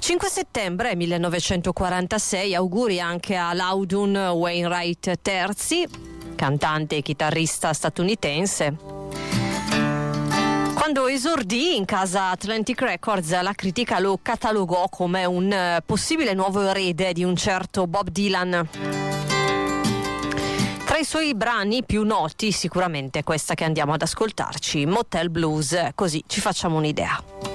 5 settembre 1946, auguri anche a Loudon Wainwright III, cantante e chitarrista statunitense. Quando esordì in casa Atlantic Records, la critica lo catalogò come un possibile nuovo erede di un certo Bob Dylan. Tra i suoi brani più noti sicuramente questa che andiamo ad ascoltarci, Motel Blues, così ci facciamo un'idea.